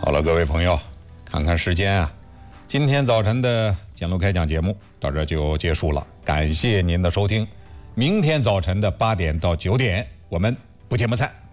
好了，各位朋友，看看时间啊，今天早晨的简路开讲节目到这就结束了，感谢您的收听。明天早晨的8点到9点，我们不见不散。